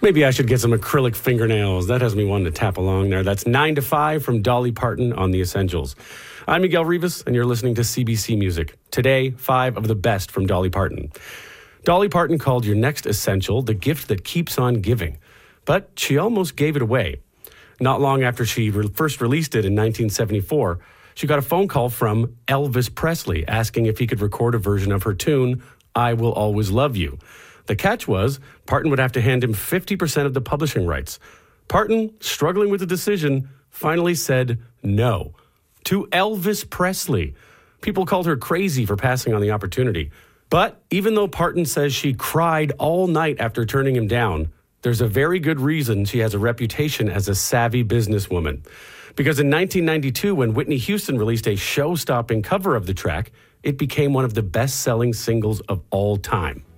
Maybe I should get some acrylic fingernails. That has me wanting to tap along there. That's 9 to 5 from Dolly Parton on The Essentials. I'm Miguel Rivas, and you're listening to CBC Music. Today, 5 of the best from Dolly Parton. Dolly Parton called your next essential the gift that keeps on giving. But she almost gave it away. Not long after she first released it in 1974, she got a phone call from Elvis Presley asking if he could record a version of her tune, I Will Always Love You. The catch was, Parton would have to hand him 50% of the publishing rights. Parton, struggling with the decision, finally said no. To Elvis Presley. People called her crazy for passing on the opportunity. But even though Parton says she cried all night after turning him down, there's a very good reason she has a reputation as a savvy businesswoman. Because in 1992, when Whitney Houston released a show-stopping cover of the track, it became one of the best-selling singles of all time.